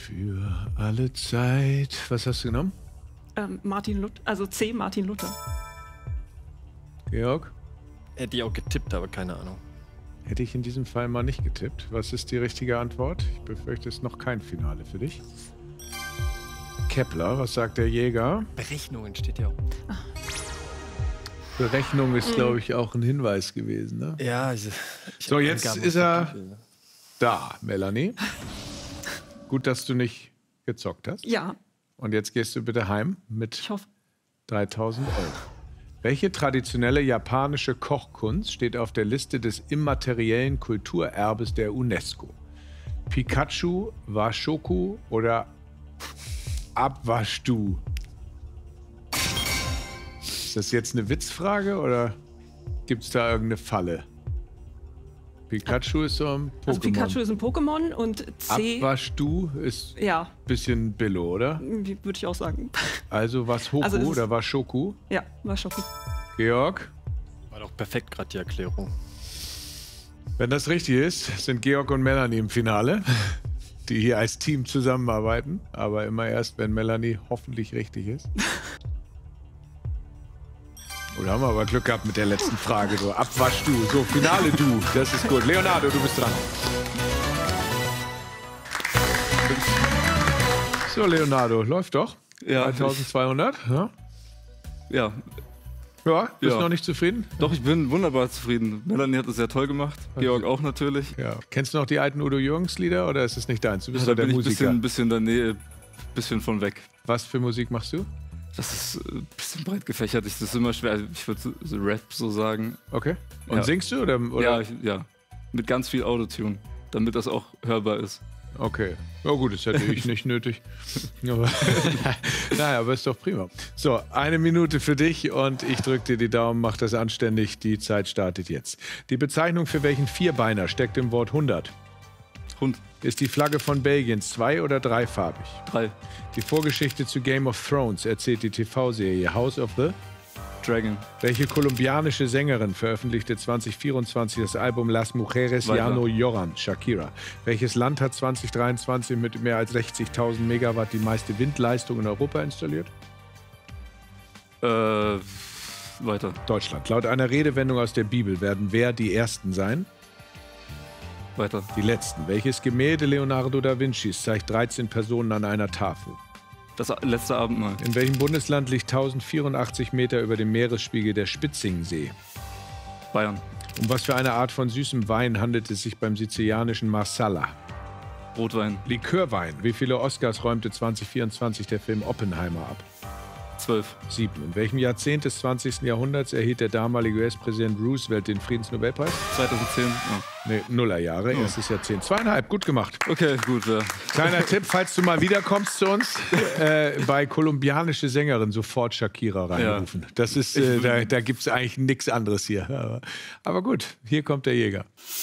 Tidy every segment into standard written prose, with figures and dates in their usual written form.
Für alle Zeit. Was hast du genommen? Martin Luther, also C. Martin Luther. Georg? Hätte ich auch getippt, aber keine Ahnung. Hätte ich in diesem Fall mal nicht getippt. Was ist die richtige Antwort? Ich befürchte, es ist noch kein Finale für dich. Kepler, was sagt der Jäger? Berechnungen steht ja auch. Berechnung ist, glaube ich, auch ein Hinweis gewesen. Ne? Ja, so, jetzt ist er da, Melanie. Gut, dass du nicht gezockt hast. Ja. Und jetzt gehst du bitte heim mit Ich hoffe. 3.000 Euro. Welche traditionelle japanische Kochkunst steht auf der Liste des immateriellen Kulturerbes der UNESCO? Pikachu, Washoku oder Abwaschdu? Ist das jetzt eine Witzfrage oder gibt es da irgendeine Falle? Pikachu ist so ein Pokémon. Also Pikachu ist ein Pokémon und C. Abwaschdu ist ein bisschen Billo, oder? Würde ich auch sagen. Also Washoku Also oder Washoku? Ja, Washoku. Georg? War doch perfekt gerade die Erklärung. Wenn das richtig ist, sind Georg und Melanie im Finale, die hier als Team zusammenarbeiten. Aber immer erst, wenn Melanie hoffentlich richtig ist. Oder haben wir aber Glück gehabt mit der letzten Frage. So, Abwasch du. So, Finale du. Das ist gut. Leonardo, du bist dran. So, Leonardo, läuft doch. Ja. 3200. Ja. Ja. Ja, bist Ja. noch nicht zufrieden? Doch, ich bin wunderbar zufrieden. Melanie hat es sehr toll gemacht. Georg auch natürlich. Ja. Kennst du noch die alten Udo Jürgens Lieder oder ist es nicht deins? Du bist Da doch der bin ich Musiker. ein bisschen in der Nähe, bisschen von weg. Was für Musik machst du? Das ist ein bisschen breit gefächert. Das ist immer schwer. Ich würde so Rap so sagen. Okay. Und Ja. singst du? Oder? Ja. Mit ganz viel Autotune, damit das auch hörbar ist. Okay. Ja gut, das hätte ich nicht nötig. Aber, naja, aber ist doch prima. So, 1 Minute für dich und ich drücke dir die Daumen, mach das anständig. Die Zeit startet jetzt. Die Bezeichnung für welchen Vierbeiner steckt im Wort 100? Hund. Ist die Flagge von Belgien 2- oder 3-farbig? 3. Die Vorgeschichte zu Game of Thrones erzählt die TV-Serie House of the... Dragon. Welche kolumbianische Sängerin veröffentlichte 2024 das Album Las Mujeres Weiter. Llano Lloran? Shakira. Welches Land hat 2023 mit mehr als 60.000 Megawatt die meiste Windleistung in Europa installiert? Weiter. Deutschland. Laut einer Redewendung aus der Bibel werden wer die Ersten sein? Weiter. Die Letzten. Welches Gemälde Leonardo da Vincis zeigt 13 Personen an einer Tafel? Das letzte Abendmahl. In welchem Bundesland liegt 1084 Meter über dem Meeresspiegel der Spitzingsee? Bayern. Um was für eine Art von süßem Wein handelt es sich beim sizilianischen Marsala? Rotwein. Likörwein. Wie viele Oscars räumte 2024 der Film Oppenheimer ab? 12. 7. In welchem Jahrzehnt des 20. Jahrhunderts erhielt der damalige US-Präsident Roosevelt den Friedensnobelpreis? 2010. Ja. Nee, Nullerjahre, erstes Jahrzehnt. 2,5, gut gemacht. Okay, gut. Ja. Kleiner Tipp, falls du mal wiederkommst zu uns, bei kolumbianische Sängerin sofort Shakira reinrufen. Ja. Das ist, da gibt es eigentlich nichts anderes hier. Aber gut, hier kommt der Jäger.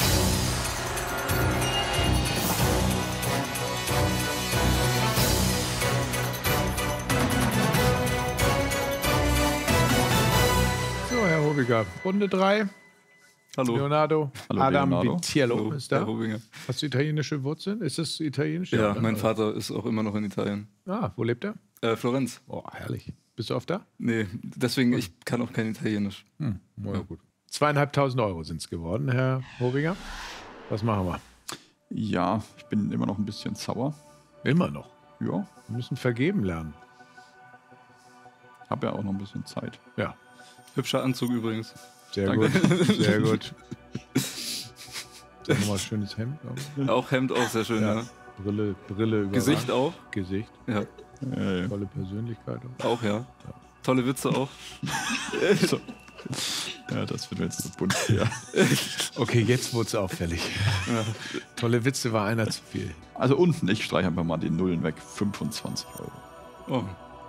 Runde 3. Hallo. Leonardo. Hallo, Adam Leonardo. Vitiello Hallo, ist da. Herr Hobinger. Hast du italienische Wurzeln? Ist das italienisch? Ja, mein Vater ist auch immer noch in Italien. Ah, wo lebt er? Florenz. Oh, herrlich. Bist du oft da? Nee, deswegen, ich kann auch kein Italienisch. Ja, gut. 2.500 Euro sind es geworden, Herr Hobinger. Was machen wir? Ja, ich bin immer noch ein bisschen sauer. Immer noch. Ja, Wir müssen vergeben lernen. habe ja auch noch ein bisschen Zeit. Ja, Hübscher Anzug übrigens. sehr Danke. gut. Sehr gut. Dann nochmal schönes Hemd. Auch Hemd, auch sehr schön, ja. Brille über Gesicht auch. Gesicht. Ja. Tolle Persönlichkeit. Auch, ja. Tolle Witze auch. So. Ja, das wird mir jetzt so bunt. Ja. Okay, jetzt wurde es auffällig. Tolle Witze war einer zu viel. Also unten, ich streiche einfach mal die Nullen weg. 25 Euro. Oh.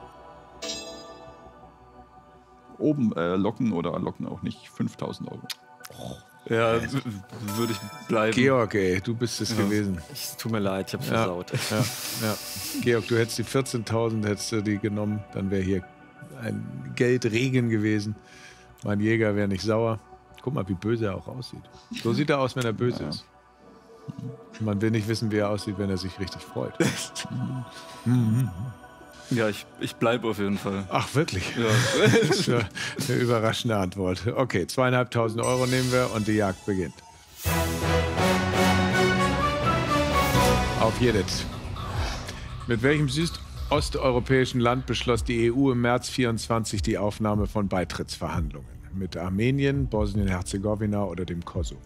Oben locken oder locken auch nicht. 5.000 Euro. Ja, würde ich bleiben. Georg, ey, du bist es gewesen. Es tut mir leid, ich hab's versaut. Ja. Georg, du hättest die 14.000, hättest du die genommen, dann wäre hier ein Geldregen gewesen. Mein Jäger wäre nicht sauer. Guck mal, wie böse er auch aussieht. So sieht er aus, wenn er böse ist. Man will nicht wissen, wie er aussieht, wenn er sich richtig freut. Ja, ich bleibe auf jeden Fall. Ach, wirklich? Ja. Das ist ja eine überraschende Antwort. Okay, 2.500 € nehmen wir und die Jagd beginnt. Auf jedes. Mit welchem südosteuropäischen Land beschloss die EU im März 2024 die Aufnahme von Beitrittsverhandlungen? Mit Armenien, Bosnien-Herzegowina oder dem Kosovo?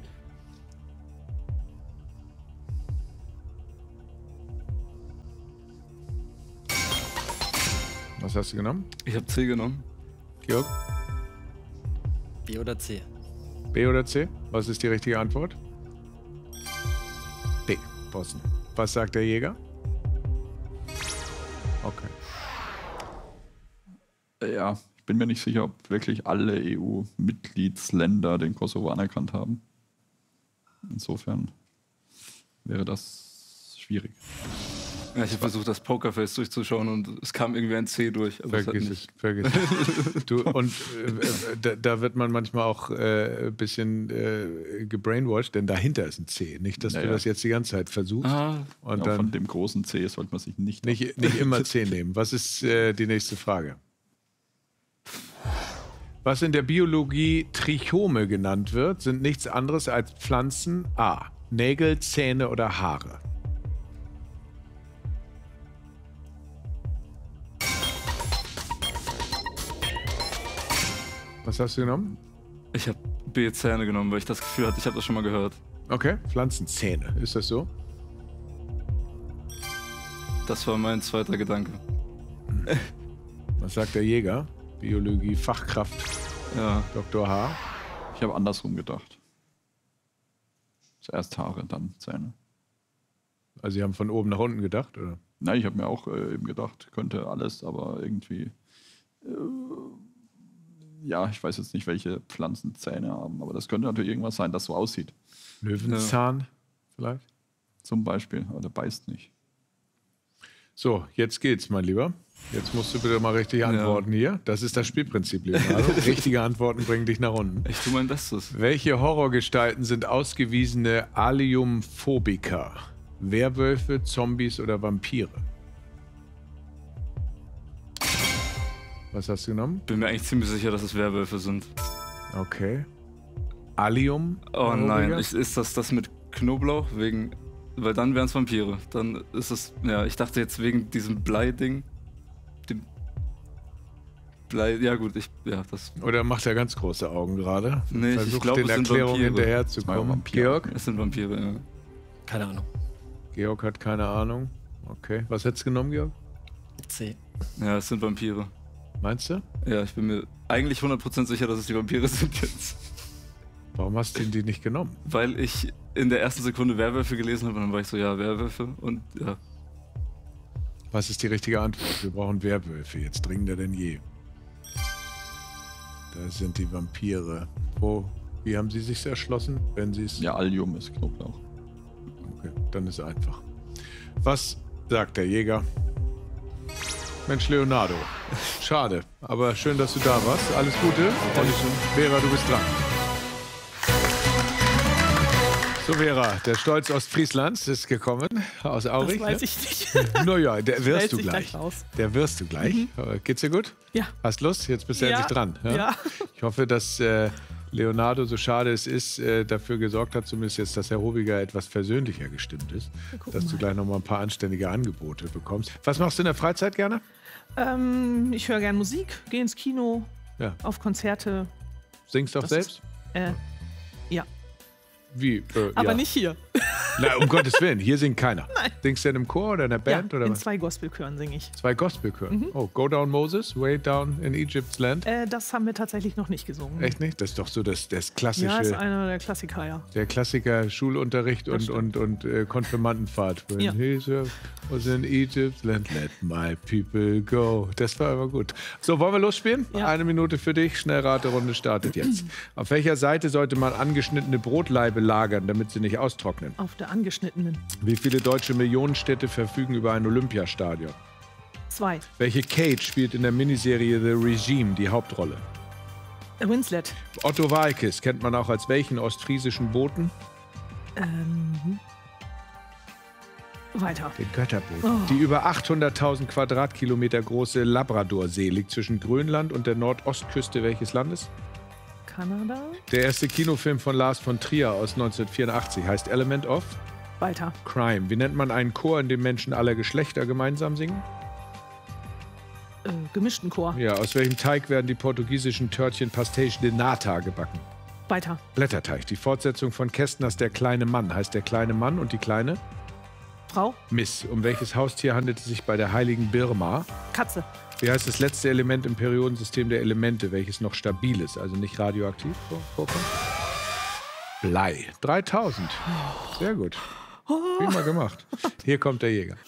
Was hast du genommen? Ich habe C genommen. Georg? B oder C? B oder C? Was ist die richtige Antwort? B. Bosnien. Was sagt der Jäger? Okay. Ja, ich bin mir nicht sicher, ob wirklich alle EU-Mitgliedsländer den Kosovo anerkannt haben. Insofern wäre das schwierig. Ja, ich habe versucht, das Pokerface durchzuschauen und es kam irgendwie ein C durch. Aber Vergiss es. Du, und da wird man manchmal auch ein bisschen gebrainwashed, denn dahinter ist ein C. Nicht, dass du das jetzt die ganze Zeit versuchst. Und dann von dem großen C sollte man sich nicht immer C nehmen. Was ist die nächste Frage? Was in der Biologie Trichome genannt wird, sind nichts anderes als Pflanzen A. Nägel, Zähne oder Haare. Was hast du genommen? Ich habe B, Zähne genommen, weil ich das Gefühl hatte, ich habe das schon mal gehört. Okay, Pflanzenzähne. Ist das so? Das war mein zweiter Gedanke. Was sagt der Jäger? Biologie, Fachkraft, Ja. Dr. H. Ich habe andersrum gedacht. Zuerst Haare, dann Zähne. Also Sie haben von oben nach unten gedacht, oder? Nein, ich habe mir auch eben gedacht, könnte alles, aber irgendwie... ja, ich weiß jetzt nicht, welche Pflanzen Zähne haben, aber das könnte natürlich irgendwas sein, das so aussieht. Löwenzahn vielleicht? Zum Beispiel, aber der beißt nicht. So, jetzt geht's, mein Lieber. Jetzt musst du bitte mal richtig antworten hier. Das ist das Spielprinzip, Leonardo. Richtige Antworten bringen dich nach unten. Ich tue mein Bestes. Welche Horrorgestalten sind ausgewiesene Alliumphobiker? Werwölfe, Zombies oder Vampire? Was hast du genommen? Bin mir eigentlich ziemlich sicher, dass es Werwölfe sind. Okay. Allium? Oh nein, ist das mit Knoblauch? Weil dann wären es Vampire. Dann ist es, ja, ich dachte jetzt wegen diesem Blei-Ding. Dem Blei, ja gut, das... Oder macht er ganz große Augen gerade? Nee, ich Versucht glaube, den es sind Erklärungen Vampire. hinterher zu kommen. Georg? Es sind Vampire, ja. Keine Ahnung. Georg hat keine Ahnung. Okay. Was hättest du genommen, Georg? C. Ja, es sind Vampire. Meinst du? Ja, ich bin mir eigentlich 100% sicher, dass es die Vampire sind jetzt. Warum hast du die nicht genommen? Weil ich in der ersten Sekunde Werwölfe gelesen habe und dann war ich so, ja, Werwölfe und ja. Was ist die richtige Antwort? Wir brauchen Werwölfe, jetzt dringender denn je. Da sind die Vampire. Wie haben sie sich erschlossen, wenn sie es... Ja, Allium ist Knoblauch. Okay, dann ist einfach. Was sagt der Jäger? Mensch, Leonardo. Schade, aber schön, dass du da warst. Alles Gute. Und Vera, du bist dran. So, Vera, der Stolz Ostfrieslands ist gekommen, aus Aurich. Das weiß ich nicht. Naja, der wirst du ich gleich. raus. Der wirst du gleich. Geht's dir gut? Ja. Hast Lust? Jetzt bist du Ja. endlich dran. Ja. Ich hoffe, dass Leonardo, so schade es ist, dafür gesorgt hat, zumindest jetzt, dass Herr Hobiger etwas versöhnlicher gestimmt ist, dass du gleich noch mal ein paar anständige Angebote bekommst. Was machst du in der Freizeit gerne? Ich höre gern Musik, gehe ins Kino, Ja. auf Konzerte. Singst du auch Das selbst? Ja, Wie? aber ja. nicht hier. Na, um Gottes Willen, hier singt keiner. Nein. Singst du denn im Chor oder in der Band? Ja, oder in was? 2 Gospelchören singe ich. 2 Gospelchören. Oh, Go Down Moses, Way Down in Egypt's Land. Das haben wir tatsächlich noch nicht gesungen. Echt nicht? Das ist doch so das klassische, Ja, ist einer der Klassiker, ja. der Klassiker Schulunterricht Das und Konfirmandenfahrt. When Ja. Jesus was in Egypt's land, let my people go. Das war aber gut. So, wollen wir losspielen? Ja. 1 Minute für dich. Schnellraterunde startet jetzt. Auf welcher Seite sollte man angeschnittene Brotlaibe lagern, damit sie nicht austrocknen? Auf der angeschnittenen. Wie viele deutsche Millionenstädte verfügen über ein Olympiastadion? 2. Welche Kate spielt in der Miniserie The Regime die Hauptrolle? Winslet. Otto Waalkes kennt man auch als welchen ostfriesischen Boten? Weiter. Den Götterboden. Die über 800.000 Quadratkilometer große Labradorsee liegt zwischen Grönland und der Nordostküste welches Landes? Kanada. Der erste Kinofilm von Lars von Trier aus 1984 heißt Element of Weiter. Crime. Wie nennt man einen Chor, in dem Menschen aller Geschlechter gemeinsam singen? Gemischten Chor. Ja, aus welchem Teig werden die portugiesischen Törtchen Pastéis de Nata gebacken? Weiter. Blätterteig. Die Fortsetzung von Kästners Der kleine Mann heißt Der kleine Mann und die kleine? Frau. Miss. Um welches Haustier handelt es sich bei der heiligen Birma? Katze. Wie heißt das letzte Element im Periodensystem der Elemente, welches noch stabil ist, also nicht radioaktiv vorkommt? Blei. 3000. Sehr gut. Prima gemacht. Hier kommt der Jäger.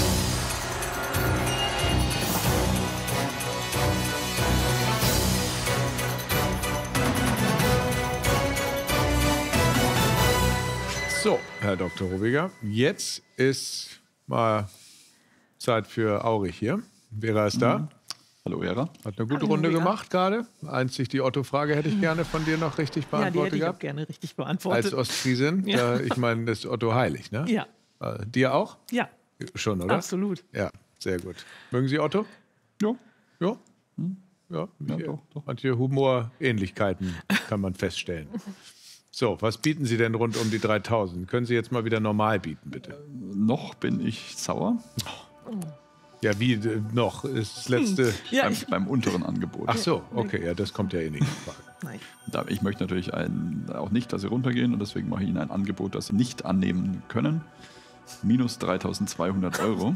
So, Herr Dr. Rubiger, jetzt ist mal Zeit für Aurich hier. Vera ist da. Hallo, Vera. Hat eine gute Hallo, Runde Vera. gemacht gerade. Einzig die Otto-Frage hätte ich gerne von dir noch richtig Ja, die hätte beantwortet ich auch gehabt. gerne richtig beantwortet. Als Ostfriesin. Ja. Ich meine, das ist Otto heilig, ne? Ja. Dir auch? Ja, Schon, oder? absolut. Ja, sehr gut. Mögen Sie Otto? Ja. Ja. Ja, Ja, doch. manche Humorähnlichkeiten kann man feststellen. So, was bieten Sie denn rund um die 3000? Können Sie jetzt mal wieder normal bieten, bitte? Noch bin ich sauer Ja, wie noch? Ist das letzte. Ja, beim unteren Angebot. Ach so, okay, ja, das kommt ja eh nicht in Frage. Nein. Ich möchte natürlich auch nicht, dass sie runtergehen und deswegen mache ich ihnen ein Angebot, das sie nicht annehmen können. Minus 3.200 Euro.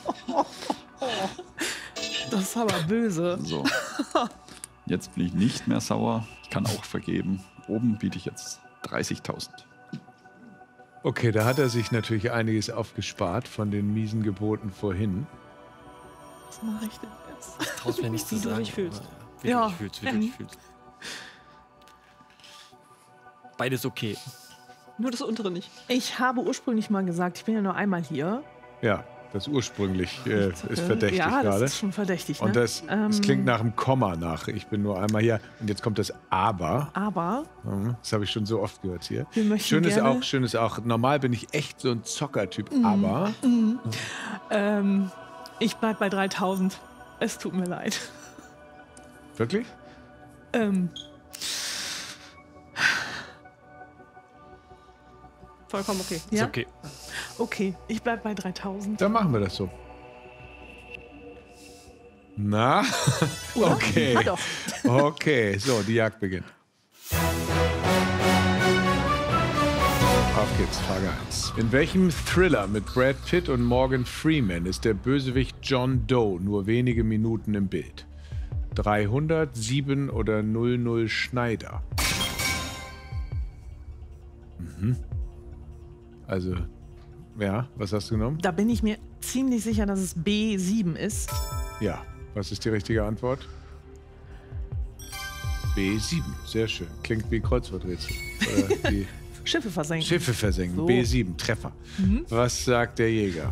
Das ist aber böse. So. Jetzt bin ich nicht mehr sauer. Ich kann auch vergeben. Oben biete ich jetzt 30.000. Okay, da hat er sich natürlich einiges aufgespart von den miesen Geboten vorhin. Was mache ich denn jetzt? Traust mir nicht zu Wie du sagen. dich fühlst. aber Wie Ja. du dich fühlst, wie du dich fühlst. Beides okay. Nur das untere nicht. Ich habe ursprünglich mal gesagt, ich bin ja nur einmal hier. Ja, das ursprünglich ist verdächtig ja, das gerade. ist schon verdächtig. Ne? Und das klingt nach einem Komma nach. Ich bin nur einmal hier. Und jetzt kommt das Aber. Aber Das habe ich schon so oft gehört hier. wir möchten Schön ist auch, normal bin ich echt so ein Zockertyp, Mhm. aber ich bleib bei 3000. Es tut mir leid. wirklich? Vollkommen okay. Ist Ja? okay. Okay, ich bleib bei 3000. Dann machen wir das so. Na? Oder? Okay. Ah, doch. Okay, so, die Jagd beginnt. Auf geht's, Frage 1. In welchem Thriller mit Brad Pitt und Morgan Freeman ist der Bösewicht John Doe nur wenige Minuten im Bild? 300, 7 oder 00 Schneider? Also, ja, was hast du genommen? Da bin ich mir ziemlich sicher, dass es B7 ist. Ja, was ist die richtige Antwort? B7, sehr schön. Klingt wie Kreuzworträtsel. Oder wie Schiffe versenken. Schiffe versenken, So. B7, Treffer. Was sagt der Jäger?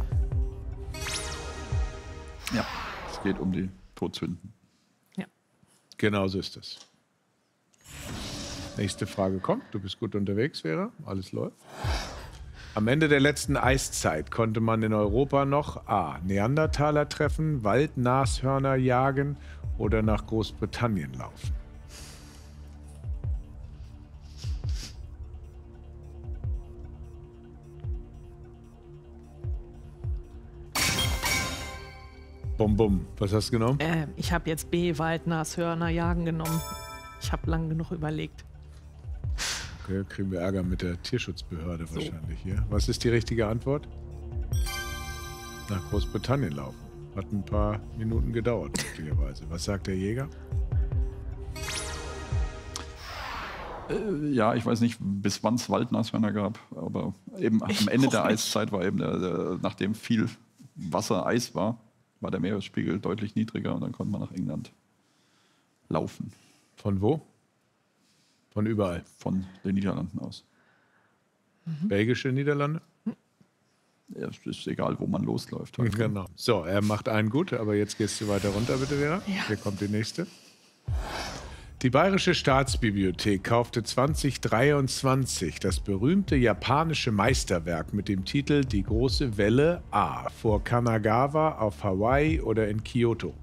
Ja, es geht um die Todsünden. Ja. Genau so ist es. Nächste Frage kommt. Du bist gut unterwegs, Vera. Alles läuft. Am Ende der letzten Eiszeit konnte man in Europa noch A. Neandertaler treffen, Waldnashörner jagen oder nach Großbritannien laufen. Bum, bum. Was hast du genommen? Ich habe jetzt B, Waldnashörner, Jagen genommen. Ich habe lang genug überlegt. Okay, kriegen wir Ärger mit der Tierschutzbehörde wahrscheinlich hier. Was ist die richtige Antwort? Nach Großbritannien laufen. Hat ein paar Minuten gedauert, möglicherweise. Was sagt der Jäger? Ja, ich weiß nicht, bis wann es Waldnashörner gab, aber eben am Ende der Eiszeit war eben, nachdem viel Wasser, Eis war der Meeresspiegel deutlich niedriger und dann konnte man nach England laufen, Von wo? Von überall. von den Niederlanden aus. Belgische Niederlande? Ja, es ist egal, wo man losläuft. Genau. So, er macht einen gut, aber jetzt gehst du weiter runter, bitte, Vera. Ja. Hier kommt die nächste. Die Bayerische Staatsbibliothek kaufte 2023 das berühmte japanische Meisterwerk mit dem Titel Die große Welle A vor Kanagawa auf Hawaii oder in Kyoto.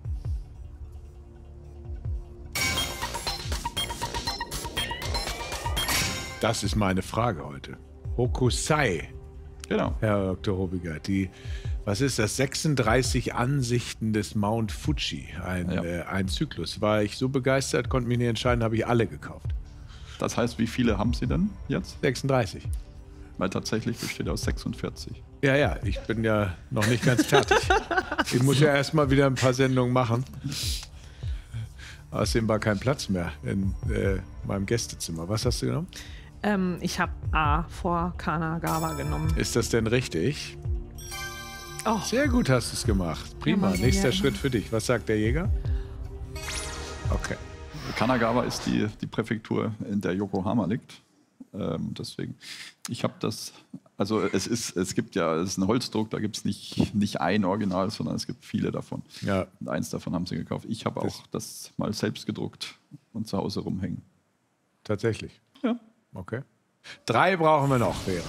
Das ist meine Frage heute. Hokusai, Genau. Herr Dr. Hobiger, was ist das? 36 Ansichten des Mount Fuji, ein Zyklus. War ich so begeistert, konnte mich nicht entscheiden, habe ich alle gekauft. Das heißt, wie viele haben Sie denn jetzt? 36. Weil tatsächlich besteht aus 46. Ja, ich bin ja noch nicht ganz fertig. Ich muss ja erstmal wieder ein paar Sendungen machen. Außerdem war kein Platz mehr in meinem Gästezimmer. Was hast du genommen? Ich habe A vor Kanagawa genommen. Ist das denn richtig? Oh, Sehr gut hast du es gemacht. Prima. Ja, Mann, Nächster ja. Schritt für dich. Was sagt der Jäger? Okay. Kanagawa ist die Präfektur, in der Yokohama liegt. Deswegen, ich habe das, also es ist ein Holzdruck, da gibt es nicht ein Original, sondern es gibt viele davon. Ja. Und eins davon haben sie gekauft. Ich habe auch das mal selbst gedruckt und zu Hause rumhängen. Tatsächlich. Ja. Okay. 3 brauchen wir noch, Vera.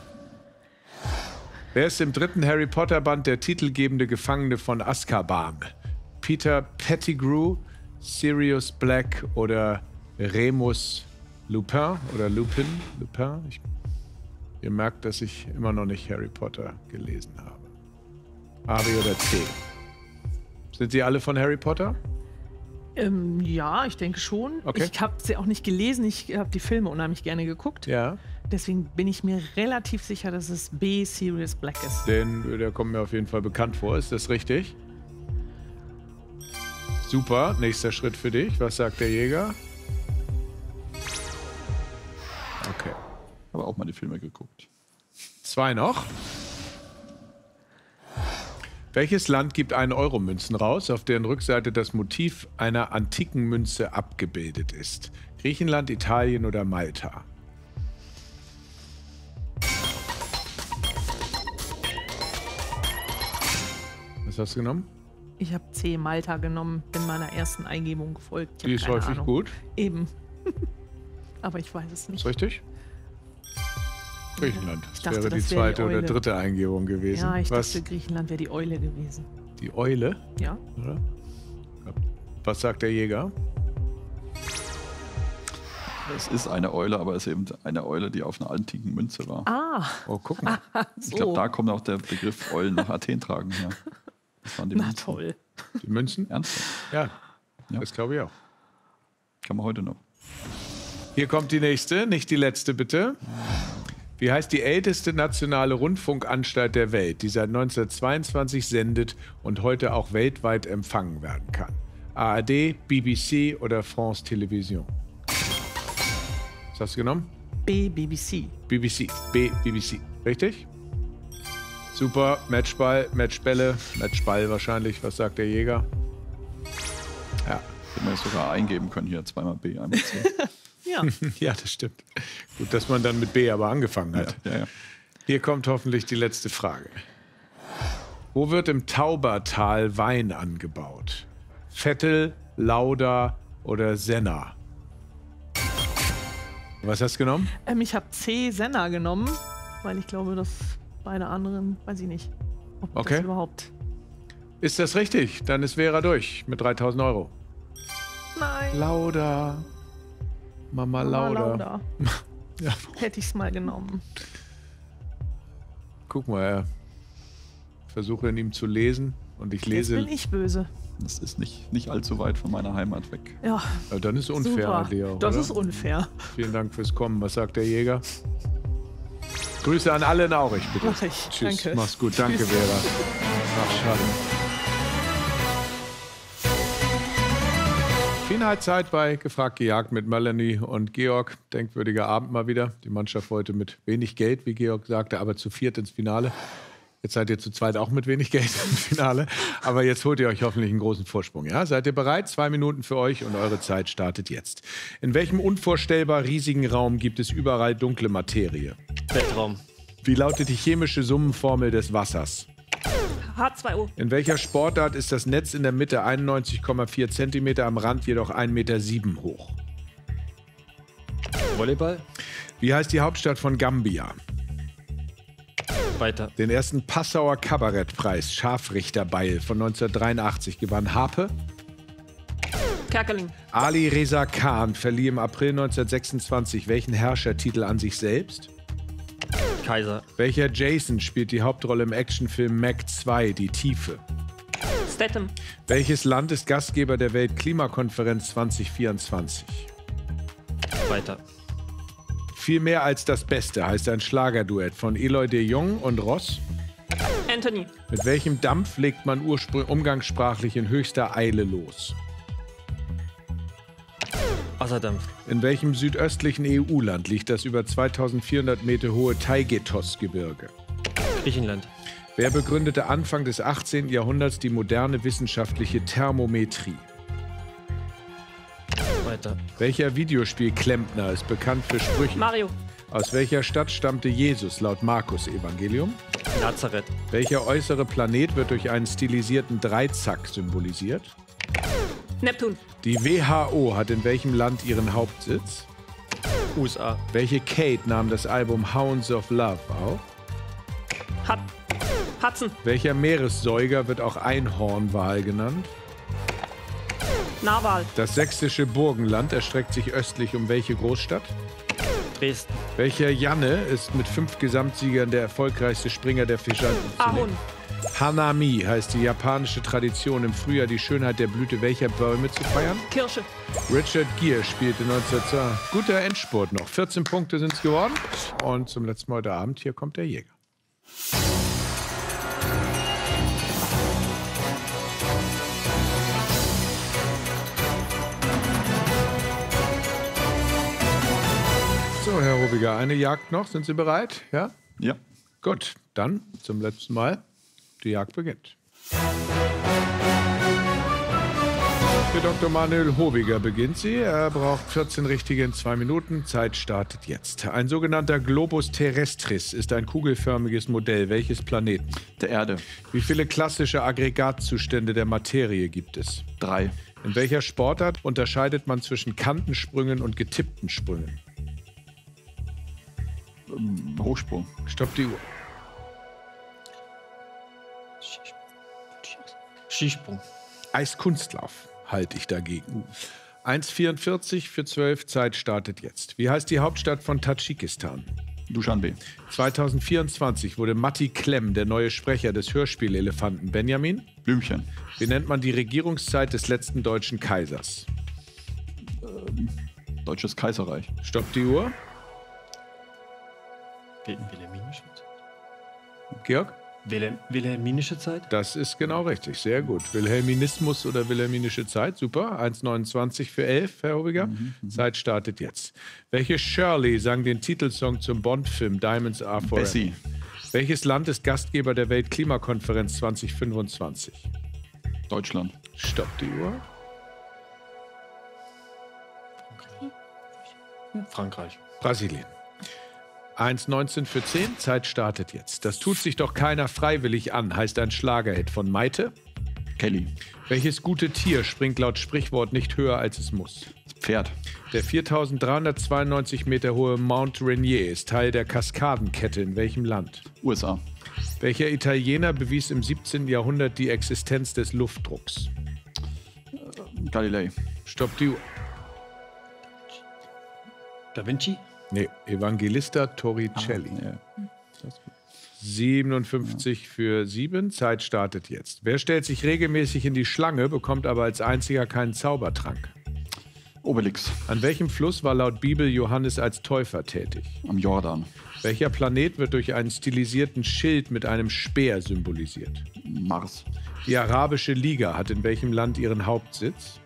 Wer ist im 3. Harry Potter Band der titelgebende Gefangene von Azkaban? Peter Pettigrew, Sirius Black oder Remus Lupin oder Lupin? Ihr merkt, dass ich immer noch nicht Harry Potter gelesen habe. A, B oder C? Sind Sie alle von Harry Potter? ja, ich denke schon. Okay. Ich habe sie auch nicht gelesen. Ich habe die Filme unheimlich gerne geguckt. Ja. Deswegen bin ich mir relativ sicher, dass es B, Sirius Black ist. Der kommt mir auf jeden Fall bekannt vor. Ist das richtig? Super. Nächster Schritt für dich. Was sagt der Jäger? Okay. Habe auch mal die Filme geguckt. 2 noch. Welches Land gibt 1-Euro-Münzen raus, auf deren Rückseite das Motiv einer antiken Münze abgebildet ist? Griechenland, Italien oder Malta? Was hast du genommen? Ich habe C, Malta genommen. Bin meiner ersten Eingebung gefolgt. Ich hab Die ist keine häufig Ahnung. gut. Eben. Aber ich weiß es Ist nicht. richtig? Griechenland. Ich Das dachte, wäre die das wäre die zweite oder Eule. dritte Eingebung gewesen. Ja, ich Was? dachte, Griechenland wäre die Eule gewesen. Die Eule? Ja. Oder? Was sagt der Jäger? Es ist eine Eule, aber es ist eben eine Eule, die auf einer antiken Münze war. Ah, Oh, guck mal. Ich so. glaube, da kommt auch der Begriff Eulen nach Athen tragen her. Das waren die Na Münzen. toll. Die Münzen? Ernsthaft? Ja, Ja. das glaube ich auch. Kann man heute noch. Hier kommt die nächste, nicht die letzte, bitte. Wie heißt die älteste nationale Rundfunkanstalt der Welt, die seit 1922 sendet und heute auch weltweit empfangen werden kann? ARD, BBC oder France Television? Was hast du genommen? B, BBC. BBC. B, BBC. Richtig? Super. Matchball, Matchbälle. Matchball wahrscheinlich. Was sagt der Jäger? Ja. Hätte man jetzt sogar eingeben können hier. Zweimal B, einmal C. Ja. Ja, das stimmt. Gut, dass man dann mit B aber angefangen hat. Ja. Hier kommt hoffentlich die letzte Frage. Wo wird im Taubertal Wein angebaut? Vettel, Lauda oder Senna? Was hast du genommen? Ich habe C, Senna genommen, weil ich glaube, dass beide anderen, weiß ich nicht, ob Okay. das überhaupt... Ist das richtig? Dann ist Vera durch mit 3.000 Euro. Nein. Lauda. Mama Lauda. Ja, Hätte ich es mal genommen. guck mal, ich versuche in ihm zu lesen und ich Jetzt lese. bin ich böse. Das ist nicht allzu weit von meiner Heimat weg. Ja, Ja, dann ist unfair, super. Leo. Das oder? ist unfair. Vielen Dank fürs Kommen. Was sagt der Jäger? Grüße an alle in Aurich, bitte. Mach ich. Tschüss, Danke. mach's gut. Danke, Tschüss. Vera. Ach, schade. Finalzeit bei Gefragt gejagt mit Melanie und Georg. Denkwürdiger Abend mal wieder. Die Mannschaft wollte mit wenig Geld, wie Georg sagte, aber zu viert ins Finale. Jetzt seid ihr zu zweit auch mit wenig Geld im Finale. Aber jetzt holt ihr euch hoffentlich einen großen Vorsprung. Ja? Seid ihr bereit? 2 Minuten für euch und eure Zeit startet jetzt. In welchem unvorstellbar riesigen Raum gibt es überall dunkle Materie? Weltraum. Wie lautet die chemische Summenformel des Wassers? H2O. In welcher Sportart ist das Netz in der Mitte 91,4 cm, am Rand jedoch 1,7 Meter hoch? Volleyball. Wie heißt die Hauptstadt von Gambia? Weiter. Den ersten Passauer Kabarettpreis Scharfrichterbeil von 1983 gewann Harpe. Kerkeling. Ali Reza Khan verlieh im April 1926 welchen Herrschertitel an sich selbst? Kaiser. Welcher Jason spielt die Hauptrolle im Actionfilm Mac 2, Die Tiefe? Statham. Welches Land ist Gastgeber der Weltklimakonferenz 2024? Weiter. Viel mehr als das Beste heißt ein Schlagerduett von Eloy de Jong und Ross. Anthony. Mit welchem Dampf legt man umgangssprachlich in höchster Eile los? Wasserdampf. In welchem südöstlichen EU-Land liegt das über 2400 Meter hohe Taygetos-Gebirge? Griechenland. Wer begründete Anfang des 18. Jahrhunderts die moderne wissenschaftliche Thermometrie? Weiter. Welcher Videospiel-Klempner ist bekannt für Sprüche? Mario. Aus welcher Stadt stammte Jesus laut Markus-Evangelium? Nazareth. Welcher äußere Planet wird durch einen stilisierten Dreizack symbolisiert? Neptun. Die WHO hat in welchem Land ihren Hauptsitz? USA. Welche Kate nahm das Album Hounds of Love auf? Hudson. Welcher Meeressäuger wird auch Einhornwal genannt? Narwal. Das sächsische Burgenland erstreckt sich östlich um welche Großstadt? Dresden. Welcher Janne ist mit 5 Gesamtsiegern der erfolgreichste Springer der Fischer? Ahorn. Hanami heißt die japanische Tradition, im Frühjahr die Schönheit der Blüte welcher Bäume zu feiern? Kirsche. Richard Gere spielte 1902. Guter Endspurt noch. 14 Punkte sind es geworden. Und zum letzten Mal heute Abend, hier kommt der Jäger. So, Herr Rubiger, eine Jagd noch. Sind Sie bereit? Ja? Ja. Gut, dann zum letzten Mal. Die Jagd beginnt. Für Dr. Manuel Hobiger beginnt sie. Er braucht 14 richtige in 2 Minuten. Zeit startet jetzt. Ein sogenannter Globus terrestris ist ein kugelförmiges Modell. Welches Planeten? Der Erde. Wie viele klassische Aggregatzustände der Materie gibt es? 3. In welcher Sportart unterscheidet man zwischen Kantensprüngen und getippten Sprüngen? Hochsprung. Stopp die Uhr. Skisprung. Eiskunstlauf halte ich dagegen. 1,44 für 12, Zeit startet jetzt. Wie heißt die Hauptstadt von Tadschikistan? Duschanbe. 2024 wurde Matti Klemm der neue Sprecher des Hörspielelefanten Benjamin. Blümchen. Wie nennt man die Regierungszeit des letzten deutschen Kaisers? Deutsches Kaiserreich. Stopp die Uhr. Wilhelminische Zeit. Georg? Wilhelminische Zeit? Das ist genau richtig, sehr gut. Wilhelminismus oder Wilhelminische Zeit, super. 1,29 für 11, Herr Hobiger. Zeit startet jetzt. Welche Shirley sang den Titelsong zum Bond-Film Diamonds Are Forever? Bessie. Welches Land ist Gastgeber der Weltklimakonferenz 2025? Deutschland. Stopp die Uhr. Frankreich. Brasilien. 1,19 für 10, Zeit startet jetzt. Das tut sich doch keiner freiwillig an, heißt ein Schlagerhit von Maite. Kelly. Welches gute Tier springt laut Sprichwort nicht höher als es muss? Das Pferd. Der 4.392 Meter hohe Mount Rainier ist Teil der Kaskadenkette in welchem Land? USA. Welcher Italiener bewies im 17. Jahrhundert die Existenz des Luftdrucks? Galilei. Stopp die Uhr. Da Vinci? Nee, Evangelista Torricelli. Ja. 57 für 7, Zeit startet jetzt. Wer stellt sich regelmäßig in die Schlange, bekommt aber als einziger keinen Zaubertrank? Obelix. An welchem Fluss war laut Bibel Johannes als Täufer tätig? Am Jordan. Welcher Planet wird durch einen stilisierten Schild mit einem Speer symbolisiert? Mars. Die Arabische Liga hat in welchem Land ihren Hauptsitz?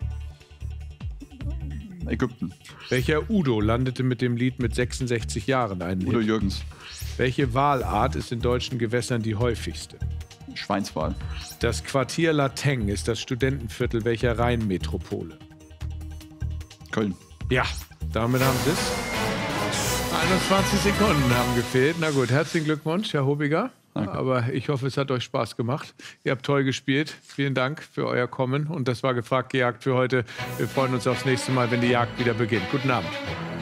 Ägypten. Welcher Udo landete mit dem Lied mit 66 Jahren einen Udo Hit? Jürgens. Welche Walart ist in deutschen Gewässern die häufigste? Schweinswal. Das Quartier Lateng ist das Studentenviertel welcher Rheinmetropole? Köln. Ja, damit haben Sie es. 21 Sekunden haben gefehlt. Na gut, herzlichen Glückwunsch, Herr Hobiger. Danke. Aber ich hoffe, es hat euch Spaß gemacht. Ihr habt toll gespielt. Vielen Dank für euer Kommen. Und das war Gefragt, Gejagt für heute. Wir freuen uns aufs nächste Mal, wenn die Jagd wieder beginnt. Guten Abend.